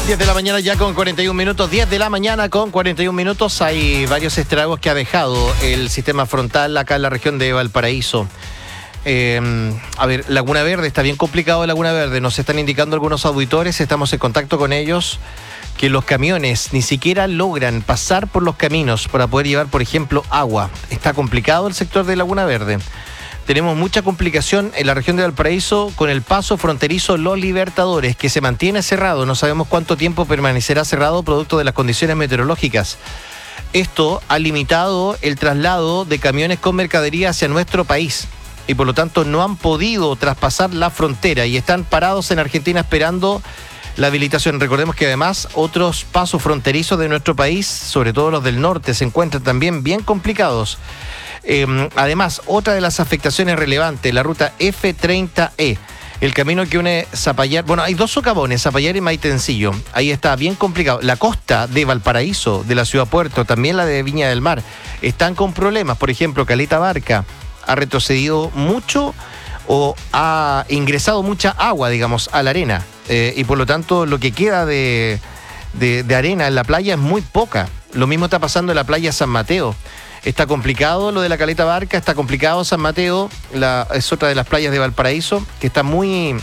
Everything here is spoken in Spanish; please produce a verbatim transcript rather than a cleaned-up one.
diez de la mañana ya con cuarenta y un minutos, diez de la mañana con cuarenta y un minutos. Hay varios estragos que ha dejado el sistema frontal acá en la región de Valparaíso. Eh, a ver, Laguna Verde, está bien complicado Laguna Verde, nos están indicando algunos auditores, estamos en contacto con ellos, que los camiones ni siquiera logran pasar por los caminos para poder llevar, por ejemplo, agua. Está complicado el sector de Laguna Verde. Tenemos mucha complicación en la región de Valparaíso con el paso fronterizo Los Libertadores, que se mantiene cerrado. No sabemos cuánto tiempo permanecerá cerrado producto de las condiciones meteorológicas. Esto ha limitado el traslado de camiones con mercadería hacia nuestro país y por lo tanto no han podido traspasar la frontera y están parados en Argentina esperando la habilitación. Recordemos que además otros pasos fronterizos de nuestro país, sobre todo los del norte, se encuentran también bien complicados. Eh, además, otra de las afectaciones relevantes, la ruta F treinta E, el camino que une Zapallar, bueno, hay dos socavones, Zapallar y Maitencillo, ahí está bien complicado. La costa de Valparaíso, de la ciudad Puerto, también la de Viña del Mar, están con problemas. Por ejemplo, Caleta Barca ha retrocedido mucho o ha ingresado mucha agua, digamos, a la arena, eh, y por lo tanto lo que queda de, de, de arena en la playa es muy poca. Lo mismo está pasando en la playa San Mateo. Está complicado lo de la Caleta Barca, está complicado San Mateo, la, es otra de las playas de Valparaíso, que está muy